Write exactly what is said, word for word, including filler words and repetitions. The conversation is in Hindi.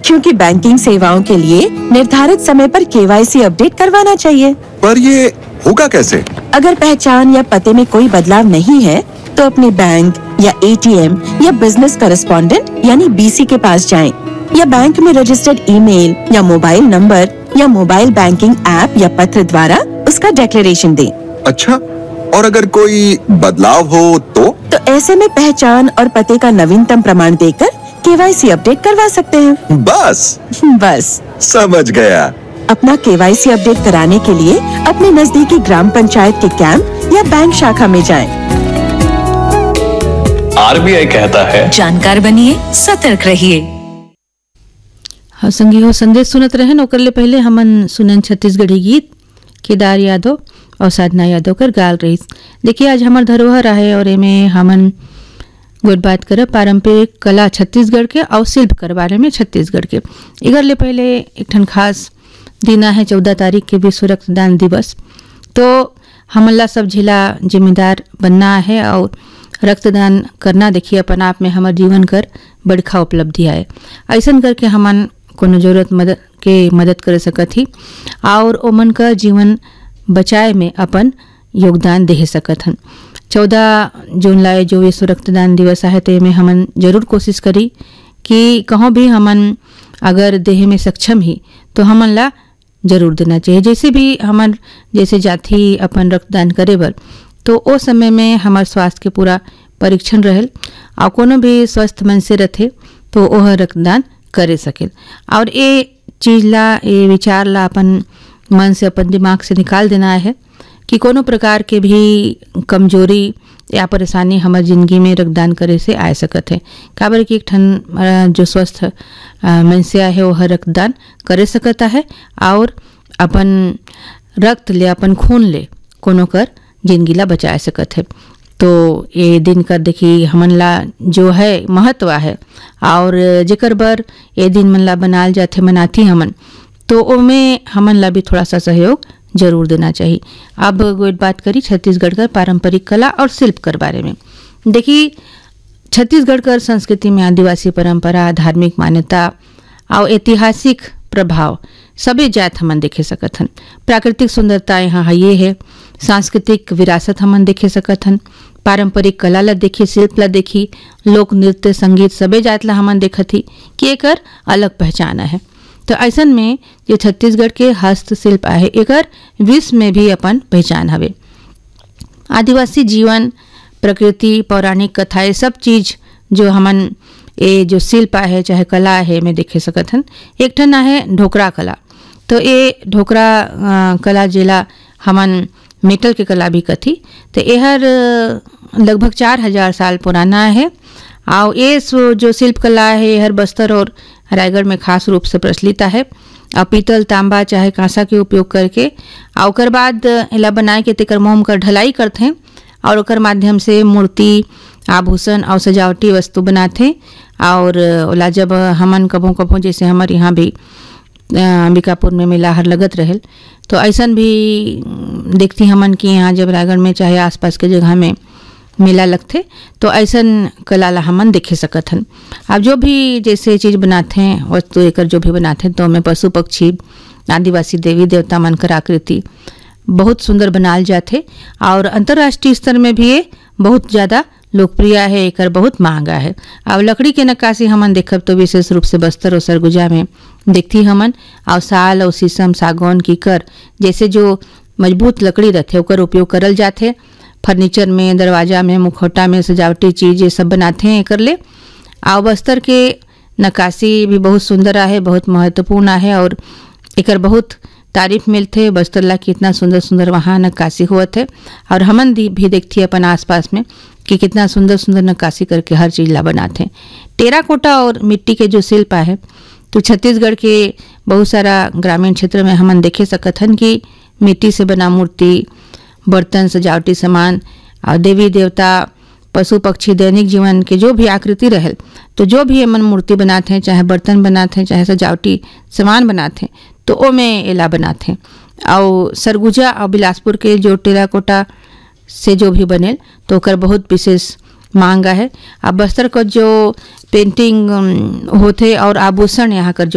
क्योंकि बैंकिंग सेवाओं के लिए निर्धारित समय पर केवाईसी अपडेट करवाना चाहिए। पर ये होगा कैसे? अगर पहचान या पते में कोई बदलाव नहीं है तो अपने बैंक या एटीएम या बिजनेस करेस्पॉन्डेंट यानी बीसी के पास जाएं, या बैंक में रजिस्टर्ड ईमेल या मोबाइल नंबर या मोबाइल बैंकिंग ऐप या पत्र द्वारा उसका डिक्लेरेशन दें। अच्छा, और अगर कोई बदलाव हो तो? तो ऐसे में पहचान और पते का नवीनतम प्रमाण देकर केवाईसी अपडेट करवा सकते हैं। बस बस समझ गया। अपना केवाईसी अपडेट कराने के लिए अपने नजदीकी ग्राम पंचायत के कैंप या बैंक शाखा में जाएं। आरबीआई कहता है, जानकार बनिए, सतर्क रहिए। हाँ संगी हो संदेश सुनत रहे न, ओकर ले पहले हमन सुनन छत्तीसगढ़ी गीत केदार यादव और साधना यादव कर गाल रही। देखिए आज हमार धरोहर आहे और एमे हमन गुड बात करब पारंपरिक कला छत्तीसगढ़ के और शिल्प के बारे में छत्तीसगढ़ के। इधर ले पहले एक ठन खास दिन है चौदह तारीख के विश्व रक्तदान दिवस। तो हमला सब जिला जिम्मेदार बनना है और रक्तदान करना देखिए अपन आप में हमारे जीवन कर बड़खा उपलब्धि है। ऐसा करके हमन कोनो जरूरत मदद के मदद कर सकत ही और ओमन का जीवन बचाए में अपन योगदान दे सकत हन। चौदह जून लाए जो विश्व रक्तदान दिवस है तो में हमन जरूर कोशिश करी कि कहों भी हमन अगर देह में सक्षम ही तो हमन ला जरूर देना चाहिए। जैसे भी हमन जैसे जाती अपन रक्तदान करे बर तो ओ समय में हमार स्वास्थ्य के पूरा परीक्षण रहल और कोनो भी स्वस्थ मन से रथे तो वह रक्तदान करे सकेल। और ये चीज ला ये विचार ला अपन मन से अपन दिमाग से निकाल देना है कि कोनो प्रकार के भी कमजोरी या परेशानी हमारे ज़िंदगी में रक्तदान करे से आ सकत है। काबर कि एक ठन जो स्वस्थ मनुष्य है वह रक्तदान करे सकता है और अपन रक्त ले अपन खून ले कोनो कर जिंदगी ला बचा सकत है। तो ये दिन कर देखी हमन ला जो है महत्व है और जेकर बर ये दिन मन ला बनाल जाथे मनाती हमन तो ओमें हमन ला भी थोड़ा सा सहयोग जरूर देना चाहिए। अब कोई बात करी छत्तीसगढ़ का पारंपरिक कला और शिल्प कर बारे में। देखिए छत्तीसगढ़ कर संस्कृति में आदिवासी परंपरा, धार्मिक मान्यता और ऐतिहासिक प्रभाव सभी जात हमन देखे सकत हन। प्राकृतिक सुंदरता यहाँ है ये है, सांस्कृतिक विरासत हमन देखे सकत हन, पारंपरिक कला ला देखी, शिल्प ला देखी, लोक नृत्य संगीत सभी जात ला हमन देखत ही कि एकर अलग पहचान है। तो ऐसा में जो छत्तीसगढ़ के हस्तशिल्प है एकर विश्व में भी अपन पहचान हवे। आदिवासी जीवन, प्रकृति, पौराणिक कथाएं सब चीज जो हमन ये जो शिल्प है चाहे कला है में देखे सकत हन। एक ठन है ढोकरा कला। तो ये ढोकरा कला जिला हमन मेटल के कला भी कथी। तो यहर लगभग चार हजार साल पुराना है और ये जो शिल्प कला है यहर बस्तर और रायगढ़ में खास रूप से प्रचलित है। और पीतल, तांबा चाहे कांसा के उपयोग करके और ओकर बाद इला बनाए के तेकर मोम कर ढलाई करते हैं और ओकर माध्यम से मूर्ति, आभूषण और सजावटी वस्तु बनाते। और ओला जब हमन कभों कभों जैसे हमारे यहाँ भी अंबिकापुर में मेला हर लगत रहल तो ऐसा भी देखती हमन कि यहाँ जब रायगढ़ में चाहे आसपास के जगह में मेला लगते तो ऐसा कला ला हमन देखे सकत हन। अब जो भी जैसे चीज़ बनाते हैं वस्तु एकर जो भी बनाते हैं तो हमें पशु पक्षी, आदिवासी देवी देवता मन कर आकृति बहुत सुंदर बनाल जाते और अंतर्राष्ट्रीय स्तर में भी ये बहुत ज़्यादा लोकप्रिय है, एकर बहुत महंगा है। अब लकड़ी के नक्काशी हमन देखब तो विशेष रूप से बस्तर और सरगुजा में देखती हमन और साल और शीशम, सागौन की कर जैसे जो मजबूत लकड़ी रहते ओकर उपयोग करल जाते। फर्नीचर में, दरवाजा में, मुखौटा में सजावटी चीज़ ये सब बनाते हैं एकर ले। और बस्तर के नक्काशी भी बहुत सुंदर है, बहुत महत्वपूर्ण है और एकर बहुत तारीफ मिलते। बस्तर ला कितना सुंदर सुंदर वहाँ नक्काशी हुआ थे और हमन भी देखती अपन आसपास में कि कितना सुंदर सुंदर नक्काशी करके हर चीज़ ला बनाते हैं। टेराकोटा और मिट्टी के जो शिल्प है तो छत्तीसगढ़ के बहुत सारा ग्रामीण क्षेत्र में हमन देखे सकत हन कि मिट्टी से बना मूर्ति, बर्तन, सजावटी सामान और देवी देवता, पशु पक्षी, दैनिक जीवन के जो भी आकृति रहल तो जो भी हमन मूर्ति बनाते हैं, चाहे बर्तन बनाते हैं, चाहे सजावटी सामान बनाते हैं तो ओ में एला बनाते हैं। और सरगुजा और बिलासपुर के जो टेराकोटा से जो भी बनेल तो ओकर बहुत विशेष मांग है। अब बस्तर का जो पेंटिंग होते और आभूषण यहाँ कर जो